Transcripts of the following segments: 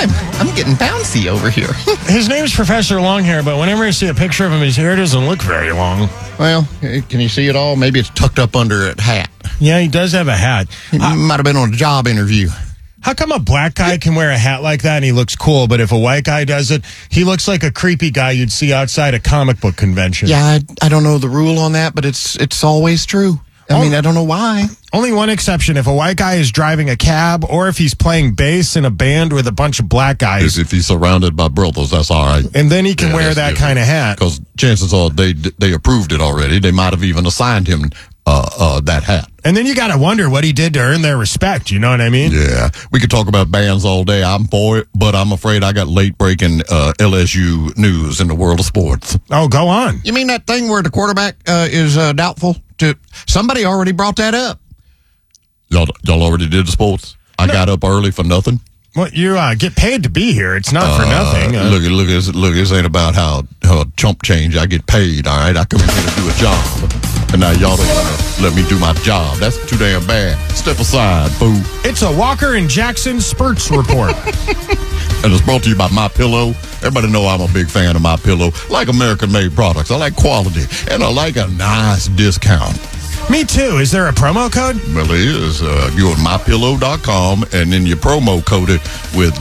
I'm getting bouncy over here. His name's Professor Longhair, but whenever I see a picture of him, his hair doesn't look very long. Well, can you see it all? Maybe it's tucked up under a hat. Yeah, he does have a hat. He might have been on a job interview. How come a black guy can wear a hat like that and he looks cool, but if a white guy does it, he looks like a creepy guy you'd see outside a comic book convention? Yeah, I don't know the rule on that, but it's always true. I mean, I don't know why. Only one exception, if a white guy is driving a cab or if he's playing bass in a band with a bunch of black guys. If he's surrounded by brothers, that's all right. And then he can wear that kind of hat. Because chances are they approved it already. They might have even assigned him that hat. And then you got to wonder what he did to earn their respect. You know what I mean? Yeah. We could talk about bands all day. I'm for it, but I'm afraid I got late-breaking LSU news in the world of sports. Oh, go on. You mean that thing where the quarterback is doubtful? Somebody already brought that up. Y'all already did the sports? I got up early for nothing. Well, you get paid to be here. It's not for nothing. Look, this ain't about how chump change. I get paid, all right? I come in here to do a job. And now y'all don't want to let me do my job. That's too damn bad. Step aside, fool. It's a Walker and Jackson Spurts report. And it's brought to you by MyPillow. Everybody know I'm a big fan of MyPillow. Like American-made products. I like quality. And I like a nice discount. Me too. Is there a promo code? Well, there is. You go to MyPillow.com, and then you promo code it with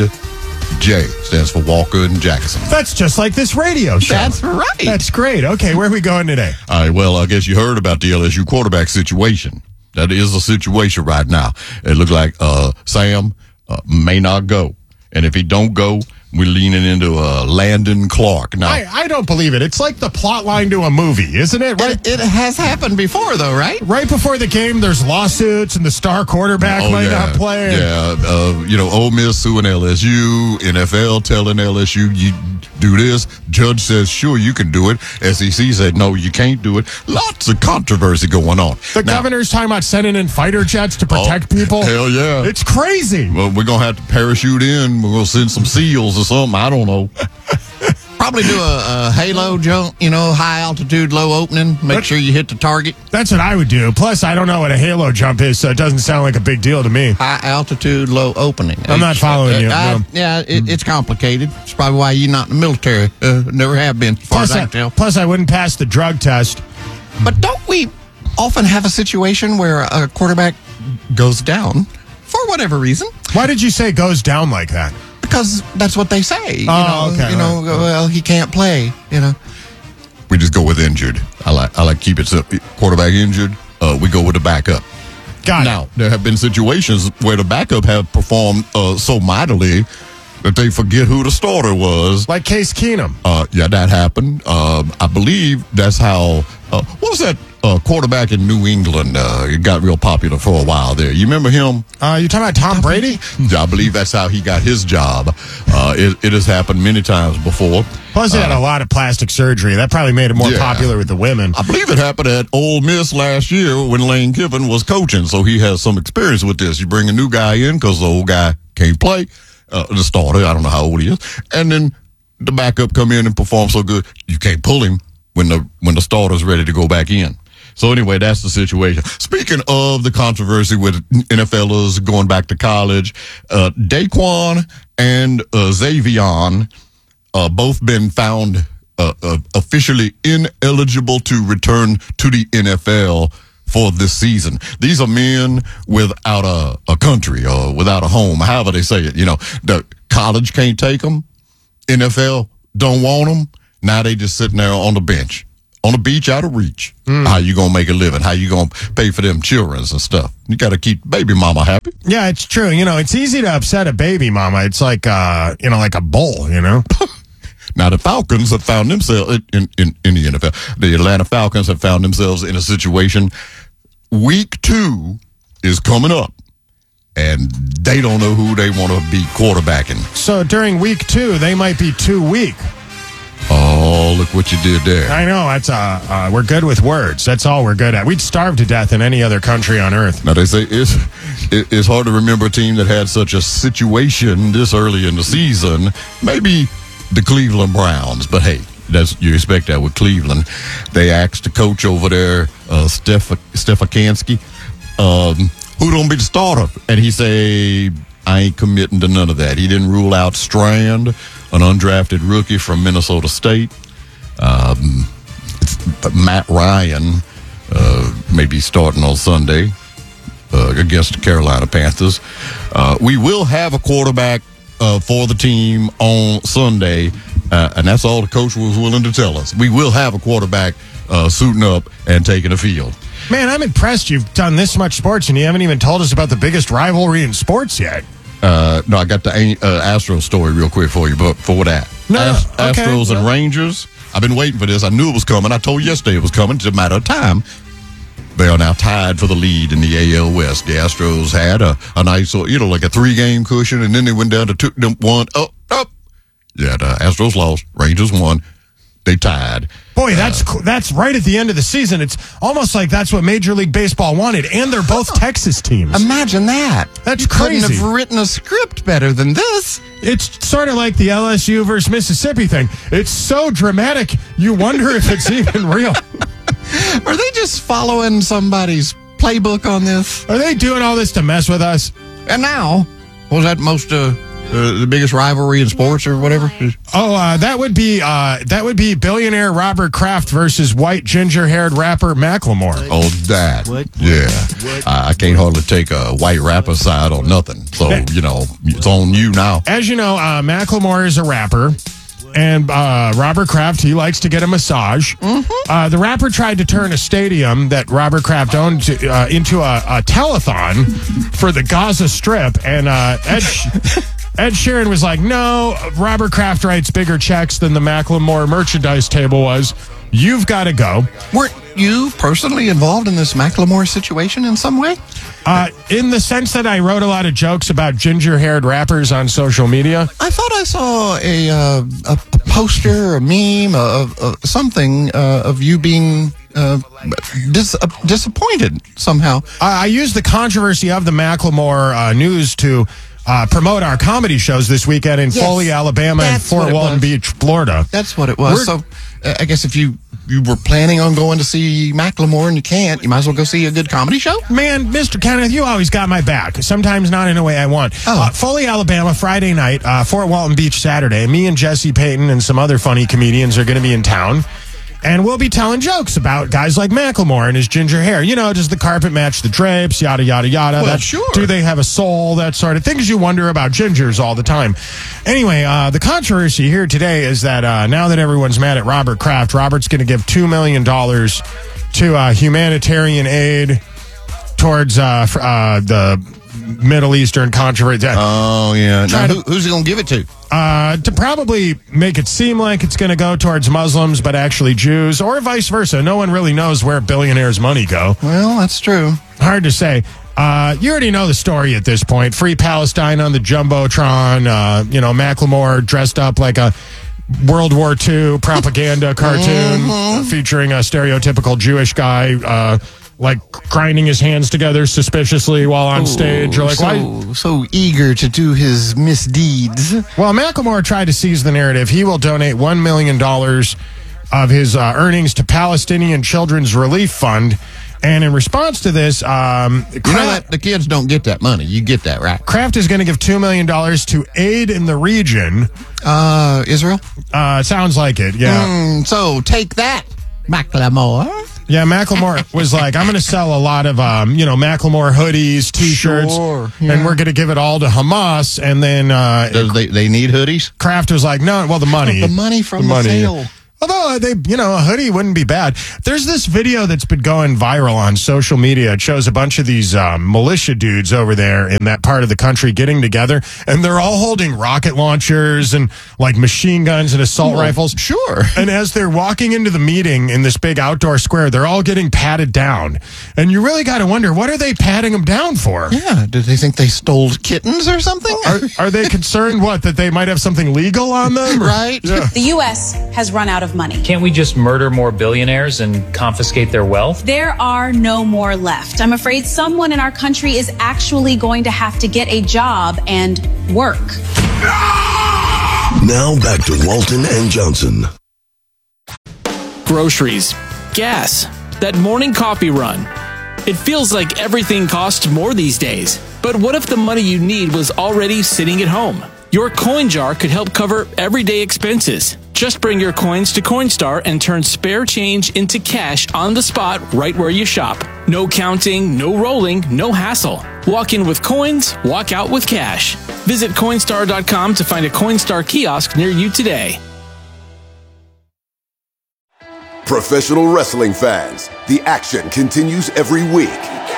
WJ. Stands for Walker and Jackson. That's just like this radio show. That's right. That's great. Okay, where are we going today? All right, well, I guess you heard about the LSU quarterback situation. That is a situation right now. It looks like Sam may not go. And if he don't go, we're leaning into Landon Clark. Now, I don't believe it. It's like the plot line to a movie, isn't it? Right, It has happened before, though, right? right before the game, there's lawsuits, and the star quarterback might not play. Yeah, Ole Miss suing LSU, NFL telling LSU, you do this. Judge says, sure, you can do it. SEC said, no, you can't do it. Lots of controversy going on. The governor's talking about sending in fighter jets to protect people. Hell yeah. It's crazy. Well, we're going to have to parachute in. We're going to send some SEALs or something. I don't know. Probably do a halo jump, high altitude, low opening. Make sure you hit the target. That's what I would do. Plus, I don't know what a halo jump is, so it doesn't sound like a big deal to me. High altitude, low opening. I'm not following you. No. Yeah, it's complicated. It's probably why you're not in the military. Never have been, as far as I can tell. Plus, I wouldn't pass the drug test. But don't we often have a situation where a quarterback goes down for whatever reason? Why did you say goes down like that? Because that's what they say. Okay. Right. He can't play, We just go with injured. I like keep it simple. Quarterback injured, we go with the backup. Got it. Now, there have been situations where the backup have performed so mightily that they forget who the starter was. Like Case Keenum. Yeah, that happened. I believe that's how, what was that quarterback in New England? It got real popular for a while there. You remember him? You talking about Tom Brady? Yeah, I believe that's how he got his job. It has happened many times before. Plus, he had a lot of plastic surgery. That probably made him more popular with the women. I believe it happened at Ole Miss last year when Lane Kiffin was coaching, so he has some experience with this. You bring a new guy in because the old guy can't play. The starter, I don't know how old he is, and then the backup come in and perform so good you can't pull him when the starter's ready to go back in. So anyway, that's the situation. Speaking of the controversy with NFLers going back to college, Daquan and Xavion both been found officially ineligible to return to the NFL for this season. These are men without a country or without a home, however they say it. The college can't take them. NFL don't want them. Now they just sitting there on the bench, on the beach, out of reach. How you gonna make a living? How you gonna pay for them children and stuff? You got to keep baby mama happy. Yeah, it's true. It's easy to upset a baby mama. It's like, like a bull, Now, the Falcons have found themselves in the NFL. The Atlanta Falcons have found themselves in a situation. Week 2 is coming up, and they don't know who they want to be quarterbacking. So during week 2, they might be too weak. Oh, look what you did there. I know. That's we're good with words. That's all we're good at. We'd starve to death in any other country on earth. Now, they say it's hard to remember a team that had such a situation this early in the season. Maybe the Cleveland Browns, but hey, you expect that with Cleveland. They asked the coach over there, Stefanski, who don't be the starter, and he say I ain't committing to none of that. He didn't rule out Strand, an undrafted rookie from Minnesota State. Matt Ryan may be starting on Sunday against the Carolina Panthers. We will have a quarterback for the team on Sunday, and that's all the coach was willing to tell us. We will have a quarterback suiting up and taking the field. Man, I'm impressed you've done this much sports and you haven't even told us about the biggest rivalry in sports yet. No, I got the Astros story real quick for you, but for that. Okay. Astros and Rangers. I've been waiting for this. I knew it was coming. I told you yesterday it was coming. It's a matter of time. They are now tied for the lead in the AL West. The Astros had a nice, like a 3-game cushion, and then they went down to 2-1. Up. Yeah, the Astros lost. Rangers won. They tied. Boy, that's right at the end of the season. It's almost like that's what Major League Baseball wanted, and they're both Texas teams. Imagine that. That's you crazy. Couldn't have written a script better than this. It's sort of like the LSU versus Mississippi thing. It's so dramatic, you wonder if it's even real. Are they just following somebody's playbook on this? Are they doing all this to mess with us? And now, was that the biggest rivalry in sports or whatever? Oh, that would be billionaire Robert Kraft versus white ginger-haired rapper Macklemore. Oh, that. What? Yeah. I can't hardly take a white rapper side on nothing. So, it's on you now. As you know, Macklemore is a rapper. And Robert Kraft, he likes to get a massage. Mm-hmm. The rapper tried to turn a stadium that Robert Kraft owned into a telethon for the Gaza Strip. And Ed Sheeran was like, no, Robert Kraft writes bigger checks than the Macklemore merchandise table was. You've got to go. Weren't you personally involved in this Macklemore situation in some way? In the sense that I wrote a lot of jokes about ginger-haired rappers on social media. I thought I saw a poster, a meme, something of you being disappointed somehow. I used the controversy of the Macklemore news to promote our comedy shows this weekend in Foley, Alabama, and Fort Walton Beach, Florida. That's what it was. So I guess if you were planning on going to see Macklemore and you can't, you might as well go see a good comedy show? Man, Mr. Kenneth, you always got my back. Sometimes not in a way I want. Foley, Alabama, Friday night, Fort Walton Beach Saturday. Me and Jesse Payton and some other funny comedians are going to be in town. And we'll be telling jokes about guys like Macklemore and his ginger hair. Does the carpet match the drapes? Yada, yada, yada. Well, sure. Do they have a soul? That sort of things you wonder about gingers all the time. Anyway, the controversy here today is that now that everyone's mad at Robert Kraft, Robert's going to give $2 million to humanitarian aid towards the Middle Eastern controversy. Oh, yeah. Now, who's he going to give it to? To probably make it seem like it's going to go towards Muslims, but actually Jews, or vice versa. No one really knows where billionaires' money go. Well, that's true. Hard to say. You already know the story at this point. Free Palestine on the Jumbotron. Macklemore dressed up like a World War II propaganda cartoon featuring a stereotypical Jewish guy grinding his hands together suspiciously while on stage. Or so eager to do his misdeeds. Well, Macklemore tried to seize the narrative. He will donate $1 million of his earnings to Palestinian Children's Relief Fund. And in response to this, the kids don't get that money. You get that, right? Kraft is going to give $2 million to aid in the region. Israel? Sounds like it, yeah. So take that, Macklemore. Yeah, Macklemore was like, I'm going to sell a lot of, Macklemore hoodies, T-shirts, and we're going to give it all to Hamas. And then they need hoodies? Kraft was like, no, well, the money. The money from the sale. Although, a hoodie wouldn't be bad. There's this video that's been going viral on social media. It shows a bunch of these militia dudes over there in that part of the country getting together, and they're all holding rocket launchers and, machine guns and assault rifles. Sure. And as they're walking into the meeting in this big outdoor square, they're all getting patted down. And you really got to wonder, what are they patting them down for? Yeah, did they think they stole kittens or something? Are they concerned, that they might have something legal on them? Right. Yeah. The U.S. has run out of money. Can't we just murder more billionaires and confiscate their wealth? There are no more left. I'm afraid someone in our country is actually going to have to get a job and work. Now back to Walton and Johnson. Groceries, gas, that morning coffee run. It feels like everything costs more these days. But what if the money you need was already sitting at home? Your coin jar could help cover everyday expenses. Just bring your coins to Coinstar and turn spare change into cash on the spot right where you shop. No counting, no rolling, no hassle. Walk in with coins, walk out with cash. Visit Coinstar.com to find a Coinstar kiosk near you today. Professional wrestling fans, the action continues every week.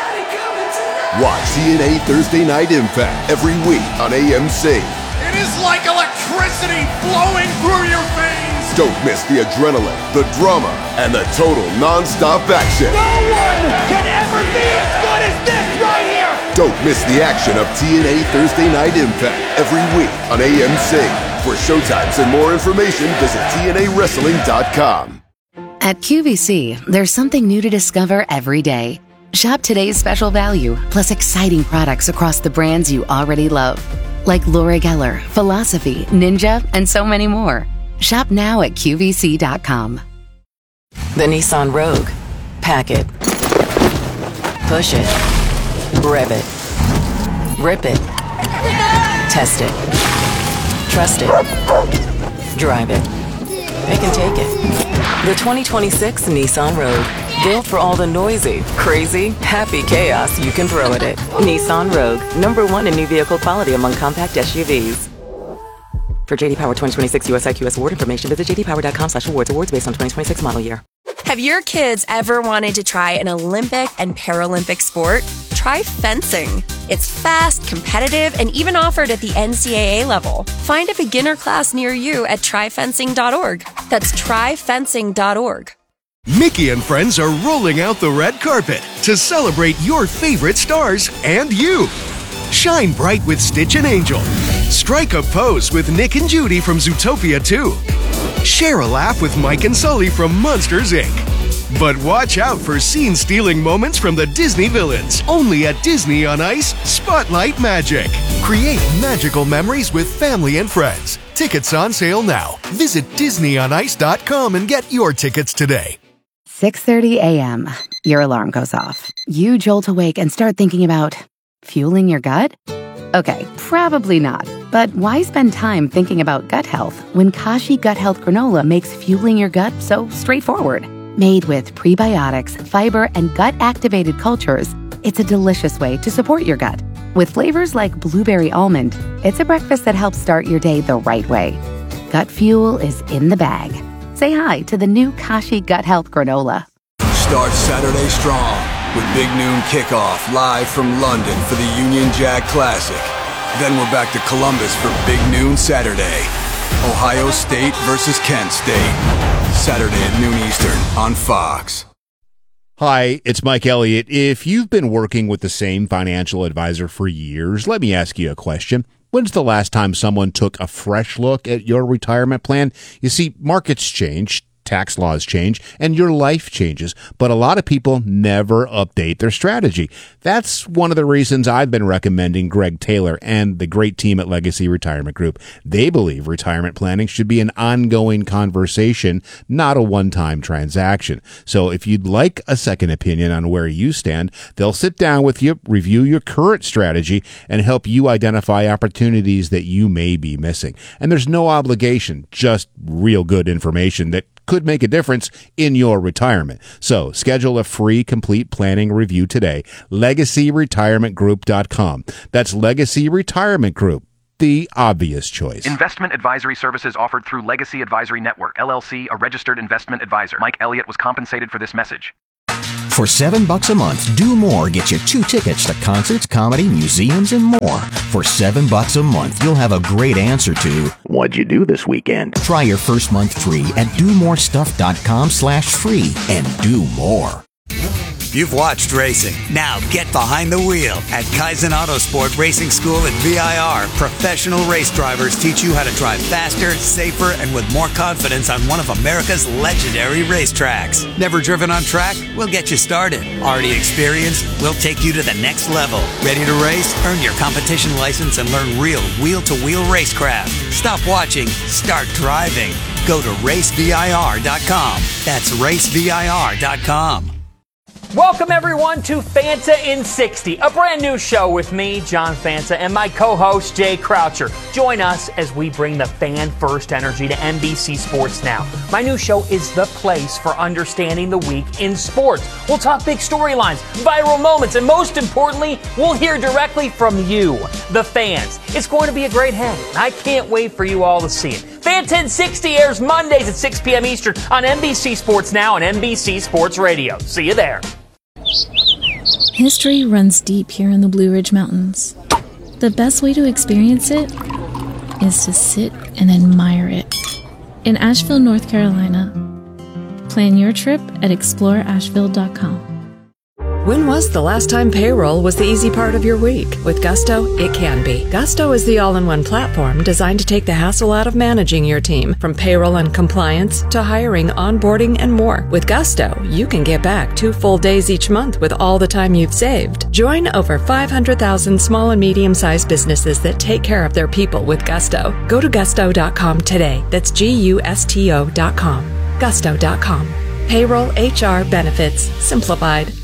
Watch TNA Thursday Night Impact every week on AMC. It is like electricity flowing through your veins. Don't miss the adrenaline, the drama, and the total non-stop action. No one can ever be as good as this right here. Don't miss the action of TNA Thursday Night Impact every week on AMC. For showtimes and more information, visit TNAWrestling.com. At QVC, there's something new to discover every day. Shop today's special value, plus exciting products across the brands you already love. Like Laura Geller, Philosophy, Ninja, and so many more. Shop now at QVC.com. The Nissan Rogue. Pack it. Push it. Rev it. Rip it. Test it. Trust it. Drive it. It can take it. The 2026 Nissan Rogue. Built for all the noisy, crazy, happy chaos you can throw at it. Nissan Rogue. #1 in new vehicle quality among compact SUVs. For JD Power 2026 US IQS award information, visit jdpower.com/awards. Awards based on 2026 model year. Have your kids ever wanted to try an Olympic and Paralympic sport? Try fencing. It's fast, competitive, and even offered at the NCAA level. Find a beginner class near you at tryfencing.org. That's tryfencing.org. Mickey and friends are rolling out the red carpet to celebrate your favorite stars and you. Shine bright with Stitch and Angel. Strike a pose with Nick and Judy from Zootopia 2. Share a laugh with Mike and Sully from Monsters, Inc. But watch out for scene-stealing moments from the Disney villains. Only at Disney on Ice Spotlight Magic. Create magical memories with family and friends. Tickets on sale now. Visit DisneyOnIce.com and get your tickets today. 6:30 a.m. Your alarm goes off. You jolt awake and start thinking about fueling your gut? Okay, probably not. But why spend time thinking about gut health when Kashi Gut Health Granola makes fueling your gut so straightforward? Made with prebiotics, fiber, and gut-activated cultures, it's a delicious way to support your gut. With flavors like blueberry almond, it's a breakfast that helps start your day the right way. Gut fuel is in the bag. Say hi to the new Kashi Gut Health Granola. Start Saturday strong with Big Noon Kickoff live from London for the Union Jack Classic. Then we're back to Columbus for Big Noon Saturday. Ohio State versus Kent State. Saturday at noon Eastern on Fox. Hi, it's Mike Elliott. If you've been working with the same financial advisor for years, let me ask you a question. When's the last time someone took a fresh look at your retirement plan? You see, markets change, tax laws change, and your life changes, but a lot of people never update their strategy. That's one of the reasons I've been recommending Greg Taylor and the great team at Legacy Retirement Group. They believe retirement planning should be an ongoing conversation, not a one-time transaction. So if you'd like a second opinion on where you stand, they'll sit down with you, review your current strategy, and help you identify opportunities that you may be missing. And there's no obligation, just real good information that could make a difference in your retirement. So schedule a free complete planning review today. LegacyRetirementGroup.com. That's Legacy Retirement Group, the obvious choice. Investment advisory services offered through Legacy Advisory Network, LLC, a registered investment advisor. Mike Elliott was compensated for this message. For $7 a month, Do More gets you 2 tickets to concerts, comedy, museums, and more. For $7 a month, you'll have a great answer to what'd you do this weekend? Try your first month free at domorestuff.com/free and do more. You've watched racing. Now get behind the wheel at Kaizen Autosport Racing School at VIR. Professional race drivers teach you how to drive faster, safer, and with more confidence on one of America's legendary racetracks. Never driven on track? We'll get you started. Already experienced? We'll take you to the next level. Ready to race? Earn your competition license and learn real wheel-to-wheel racecraft. Stop watching. Start driving. Go to racevir.com. That's racevir.com. Welcome, everyone, to Fanta in 60, a brand new show with me, John Fanta, and my co-host, Jay Croucher. Join us as we bring the fan-first energy to NBC Sports Now. My new show is the place for understanding the week in sports. We'll talk big storylines, viral moments, and most importantly, we'll hear directly from you, the fans. It's going to be a great hang, and I can't wait for you all to see it. Fanta in 60 airs Mondays at 6 p.m. Eastern on NBC Sports Now and NBC Sports Radio. See you there. History runs deep here in the Blue Ridge Mountains. The best way to experience it is to sit and admire it. In Asheville, North Carolina. Plan your trip at exploreasheville.com. When was the last time payroll was the easy part of your week? With Gusto, it can be. Gusto is the all-in-one platform designed to take the hassle out of managing your team, from payroll and compliance to hiring, onboarding, and more. With Gusto, you can get back 2 full days each month with all the time you've saved. Join over 500,000 small and medium-sized businesses that take care of their people with Gusto. Go to gusto.com today. That's GUSTO.com. Gusto.com. Payroll, HR, benefits, simplified.